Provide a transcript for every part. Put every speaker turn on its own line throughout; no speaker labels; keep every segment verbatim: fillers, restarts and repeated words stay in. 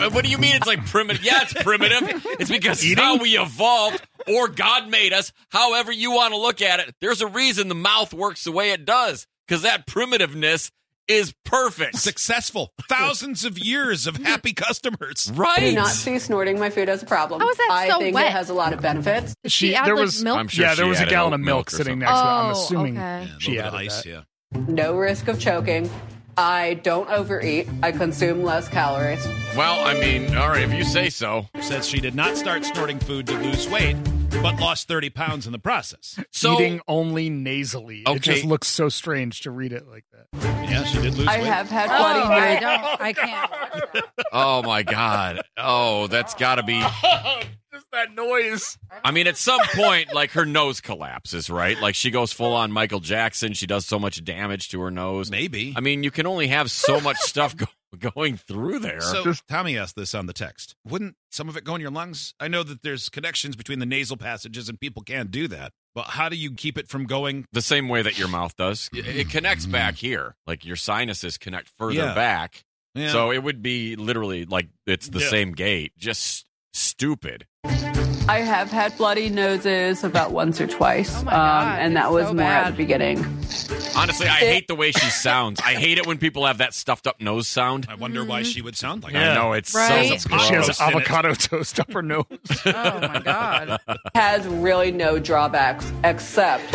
what do you mean it's like primitive? Yeah, it's primitive. It's because it's how we evolved or God made us. However you want to look at it, there's a reason the mouth works the way it does because that primitiveness is perfect.
Successful. Thousands of years of happy customers.
Right.
I do not see snorting my food as a problem.
How is that
I
so
think
wet?
it has a lot of benefits.
Did she, add
there
like
was
milk?
I'm sure
yeah,
she
there was a
added
gallon
oat
of
milk
milk
or
sitting
something.
next to it. I'm
Oh,
assuming
okay.
Yeah, a
she
little bit
added
of ice,
that.
yeah.
No risk of choking. I don't overeat. I consume less calories.
Well, I mean, all right, if you say so.
Says she did not start snorting food to lose weight, but lost thirty pounds in the process.
So,
Eating only nasally.
Okay.
It just looks so strange to read it like that.
Yeah, she did lose
I
weight.
have had
Oh,
bloody
I
nose.
don't. I can't watch that.
oh my God. Oh, that's got to be.
Just that noise.
I mean, at some point, like her nose collapses, right? Like she goes full on Michael Jackson. She does so much damage to her nose.
Maybe.
I mean, you can only have so much stuff go- going through there.
So Tommy asked this on the text. Wouldn't some of it go in your lungs? I know that there's connections between the nasal passages and people can't do that. But how do you keep it from going?
the same way that your mouth does. It, it connects back here. Like your sinuses connect further
Yeah.
back.
Yeah.
So it would be literally like it's the
Yeah.
same gate. Just stupid.
I have had bloody noses about once or twice.
Oh my God,
and that
it's
was
so
more at
bad.
the beginning.
Honestly, I hate the way she sounds. I hate it when people have that stuffed up nose sound.
I wonder why she would sound like
I
that.
know it's
Right?
so
Gross.
She has
Gross in it.
avocado toast up her nose.
Oh my God.
Has really no drawbacks except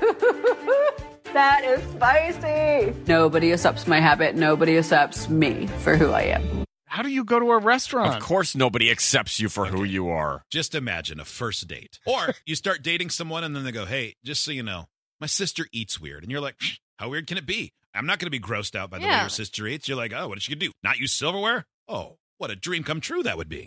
that is spicy. Nobody accepts my habit. Nobody accepts me for who I am.
How do you go to a restaurant?
Of course, nobody accepts you for who you are.
Just imagine a first date. Or you start dating someone and then they go, hey, just so you know, my sister eats weird. And you're like, how weird can it be? I'm not going to be grossed out by the way
Yeah.
your sister eats. You're like, oh, what did she do? Not use silverware? Oh, what a dream come true that would be.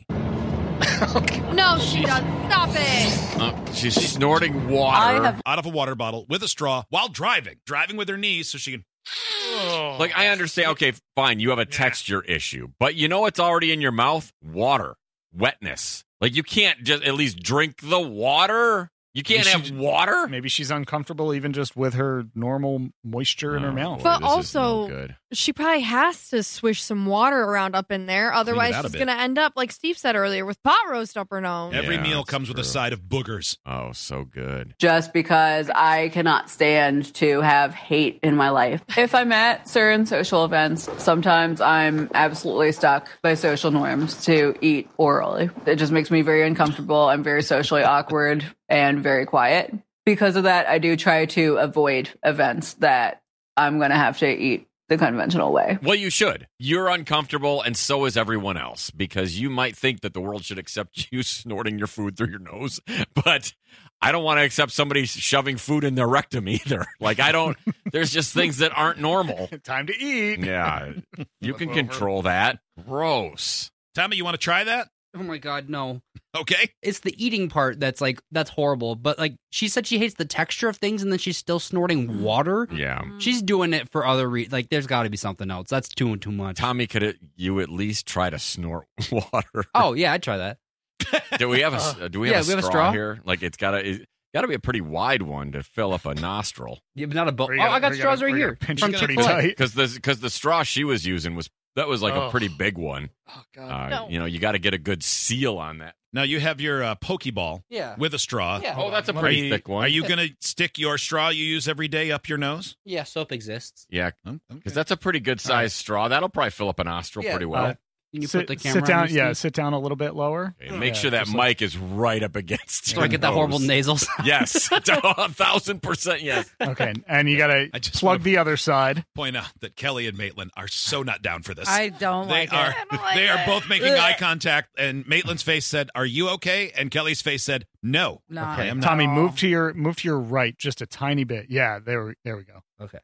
No, she doesn't. Stop it.
Uh, she's snorting water.
I have
Out of a water bottle with a straw while driving. Driving with her knees so she can...
Like, I understand. Okay, fine. You have a texture issue. But you know what's already in your mouth? Water. Wetness. Like, you can't just at least drink the water. You can't
Maybe
have
she-
water.
Maybe she's uncomfortable even just with her normal moisture in her
Oh,
mouth.
boy,
But
this is no
also-
good.
She probably has to swish some water around up in there. Otherwise,
out a
she's
bit.
going to end up, like Steve said earlier, with pot roast up her nose.
Yeah,
Every meal
that's
comes with a
true.
side of boogers.
Oh, so good.
just because I cannot stand to have hate in my life. If I'm at certain social events, sometimes I'm absolutely stuck by social norms to eat orally. It just makes me very uncomfortable. I'm very socially awkward and very quiet. Because of that, I do try to avoid events that I'm going to have to eat the conventional way.
Well, you should. You're uncomfortable, and so is everyone else, because you might think that the world should accept you snorting your food through your nose, but I don't want to accept somebody shoving food in their rectum either. Like, I don't, there's just things that aren't normal.
Time to eat.
Yeah, you can
Over.
control that. Gross.
Tommy, you want to try that?
Oh my God, no.
Okay.
It's the eating part that's like, that's horrible. But like, she said she hates the texture of things and then she's still snorting water.
Yeah.
She's doing it for other reasons. Like, there's got to be something else. That's too too much.
Tommy, could it, you at least try to snort water?
Oh, yeah, I'd try that.
Do we have a, s- do we have,
yeah,
a,
we have a
straw
straw.
here? Like, it's got to, got to be a pretty wide one to fill up a nostril.
Yeah, but not a bowl.
Or
Oh,
you gotta-
I got
or you
straws
gotta-
right
or you
here.
gotta pinch
From
it pretty
Chick-fil-A.
tight.
Because the, because the straw she was using was, that was like a
Oh.
pretty big one.
Oh, God.
Uh,
No.
You know, you got to get a good seal on that.
Now you have your uh, Pokeball
Yeah.
with a straw.
Yeah.
Oh, that's a
Let
pretty
me-
thick one.
Are you going to stick your straw you use every day up your nose?
Yeah, soap exists.
Yeah,
Oh, okay.
because that's a pretty good sized straw. That'll probably fill up a nostril
Yeah,
pretty well.
uh, Can you
sit,
put the camera
sit down.
on your
Yeah,
Steve?
sit down a little bit lower.
Okay, make
Yeah,
sure that
just like-
mic is right up against
So
your
I get that
nose.
horrible nasal sound.
Yes, a thousand percent yes.
Okay, and you gotta
I just
plug
wanna-
the other side.
Point out that Kelly and Maitland are so not down for this.
I don't
they
like
are.
it.
They are both making eye contact, and Maitland's face said, "Are you okay?" And Kelly's face said, "No."
No.
I am not.
Tommy, move to your move to your right just a tiny bit. Yeah, there we there we go.
Okay.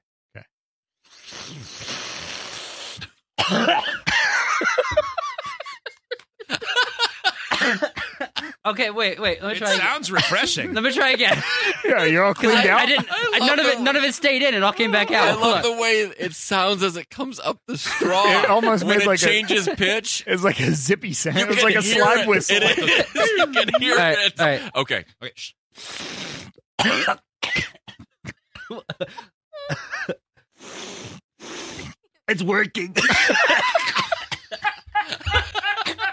Okay, wait, wait. Let me
It
try. again.
sounds refreshing.
Let me try again.
Yeah, you're all
'Cause
cleaned
I,
out.
I didn't. I, none of it. None of it stayed in. It all came back out.
I
Hold
love
on.
the way it sounds as it comes up the straw.
It almost
when
made
it
like a-
changes pitch.
It's like a zippy sound.
You
It was
can
like a
hear
slide
it.
whistle.
It is. You can hear
All right,
it.
all right.
Okay.
Okay, shh.
It's working.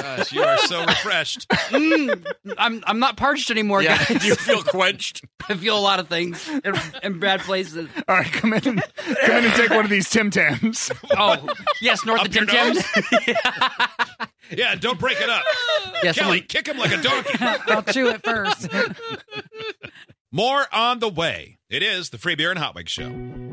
gosh, you are so refreshed.
Mm, I'm I'm not parched anymore,
Yeah,
guys.
you feel quenched.
I feel a lot of things in, in bad places.
All right, come in and come in and take one of these Tim Tams.
Oh, yes, north
Up
of
your
Tim
nose?
Tams.
Yeah, don't break it up.
Yeah,
Kelly,
someone-
kick him like a donkey.
I'll chew it first.
More on the way. It is the Free Beer and Hot Wings Show.